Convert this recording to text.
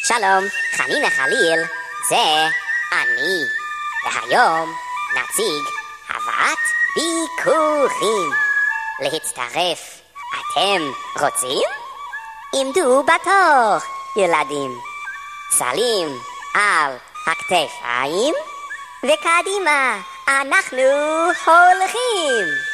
שלום, חנינה חליל, זה אני. והיום נציג הבאת ביקורים. להצטרף, אתם רוצים? עמדו בתור, ילדים. סלים על הכתפיים, וקדימה אנחנו הולכים.